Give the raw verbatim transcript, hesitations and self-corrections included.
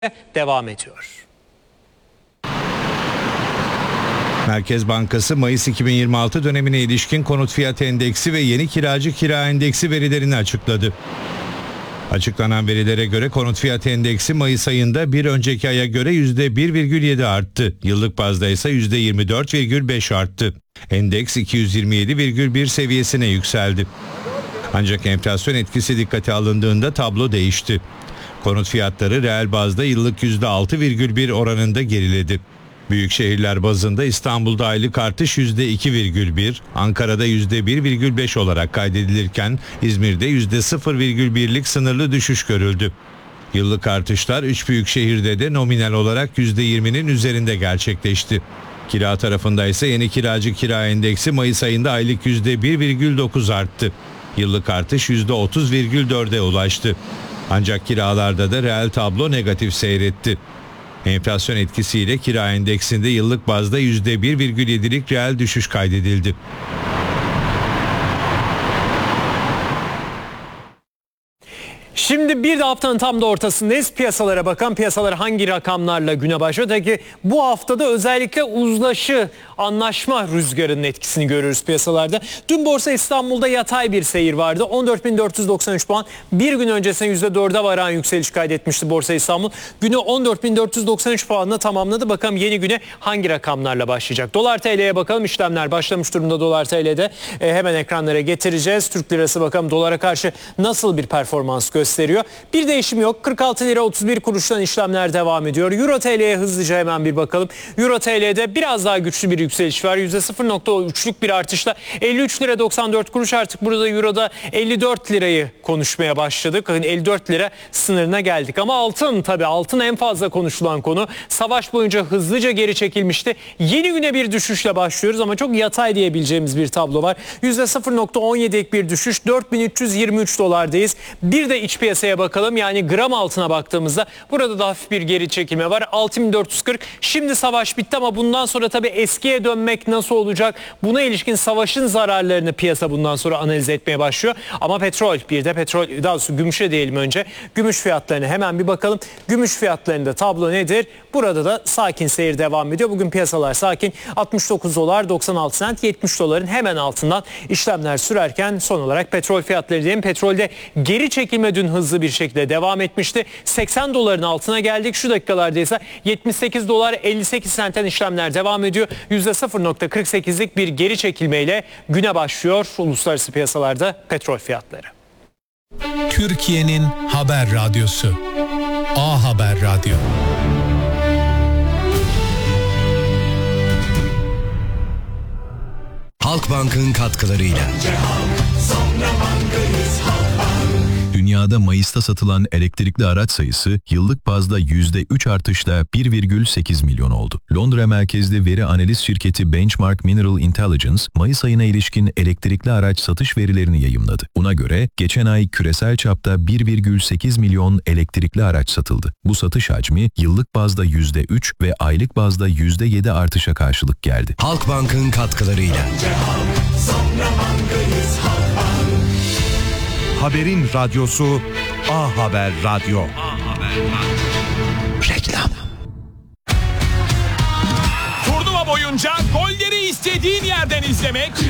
devam ediyor. Merkez Bankası Mayıs iki bin yirmi altı dönemine ilişkin konut fiyat endeksi ve yeni kiracı kira endeksi verilerini açıkladı. Açıklanan verilere göre konut fiyat endeksi Mayıs ayında bir önceki aya göre yüzde bir virgül yedi arttı. Yıllık bazda ise yüzde yirmi dört virgül beş arttı. Endeks iki yüz yirmi yedi virgül bir seviyesine yükseldi. Ancak enflasyon etkisi dikkate alındığında tablo değişti. Konut fiyatları reel bazda yıllık yüzde altı virgül bir oranında geriledi. Büyük şehirler bazında İstanbul'da aylık artış yüzde iki virgül bir, Ankara'da yüzde bir virgül beş olarak kaydedilirken İzmir'de yüzde sıfır virgül birlik sınırlı düşüş görüldü. Yıllık artışlar üç büyük şehirde de nominal olarak yüzde yirminin üzerinde gerçekleşti. Kira tarafında ise yeni kiracı kira endeksi Mayıs ayında aylık yüzde bir virgül dokuz arttı. Yıllık artış yüzde otuz virgül dörde ulaştı. Ancak kiralarda da reel tablo negatif seyretti. Enflasyon etkisiyle kira endeksinde yıllık bazda yüzde bir virgül yedilik reel düşüş kaydedildi. Şimdi bir de haftanın tam da ortasındayız. Piyasalara bakan piyasalar hangi rakamlarla güne başlıyor? Peki bu haftada özellikle uzlaşı, anlaşma rüzgarının etkisini görüyoruz piyasalarda. Dün Borsa İstanbul'da yatay bir seyir vardı. on dört bin dört yüz doksan üç puan. Bir gün öncesine yüzde dörde varan yükseliş kaydetmişti Borsa İstanbul. Günü on dört bin dört yüz doksan üç puanla tamamladı. Bakalım yeni güne hangi rakamlarla başlayacak? Dolar T L'ye bakalım. İşlemler başlamış durumda Dolar T L'de. E, hemen ekranlara getireceğiz. Türk lirası bakalım dolara karşı nasıl bir performans gösteriyor. Bir değişim yok. kırk altı lira otuz bir kuruştan işlemler devam ediyor. Euro T L'ye hızlıca hemen bir bakalım. Euro T L'de biraz daha güçlü bir yükseliş var. yüzde sıfır virgül üçlük bir artışla elli üç lira doksan dört kuruş, artık burada Euro'da elli dört lirayı konuşmaya başladık. Yani elli dört lira sınırına geldik. Ama altın, tabii altın en fazla konuşulan konu. Savaş boyunca hızlıca geri çekilmişti. Yeni güne bir düşüşle başlıyoruz ama çok yatay diyebileceğimiz bir tablo var. yüzde sıfır virgül on yedilik bir düşüş. dört bin üç yüz yirmi üç dolardayız. Bir de iç piyasaya bakalım. Yani gram altına baktığımızda burada da hafif bir geri çekilme var. altı bin dört yüz kırk. Şimdi savaş bitti ama bundan sonra tabii eskiye dönmek nasıl olacak? Buna ilişkin savaşın zararlarını piyasa bundan sonra analiz etmeye başlıyor. Ama petrol, bir de petrol, daha doğrusu gümüşe diyelim önce. Gümüş fiyatlarına hemen bir bakalım. Gümüş fiyatlarında tablo nedir? Burada da sakin seyir devam ediyor. Bugün piyasalar sakin. altmış dokuz dolar doksan altı sent, yetmiş doların hemen altından işlemler sürerken son olarak petrol fiyatları diyelim. Petrolde geri çekilme dün hızlı bir şekilde devam etmişti. seksen doların altına geldik. Şu dakikalarda ise yetmiş sekiz dolar elli sekiz sentten işlemler devam ediyor. yüzde sıfır virgül kırk sekizlik bir geri çekilmeyle güne başlıyor uluslararası piyasalarda petrol fiyatları. Türkiye'nin haber radyosu A Haber Radyo. Halkbank'ın katkılarıyla. Dünyada Mayıs'ta satılan elektrikli araç sayısı yıllık bazda yüzde üç artışla bir virgül sekiz milyon oldu. Londra merkezli veri analiz şirketi Benchmark Mineral Intelligence, Mayıs ayına ilişkin elektrikli araç satış verilerini yayımladı. Buna göre geçen ay küresel çapta bir virgül sekiz milyon elektrikli araç satıldı. Bu satış hacmi yıllık bazda yüzde üç ve aylık bazda yüzde yedi artışa karşılık geldi. Halkbank'ın katkılarıyla. Haberin radyosu A Haber Radyo. A Haber Radyo. Reklam. Turnuva boyunca golleri istediğin yerden izlemek,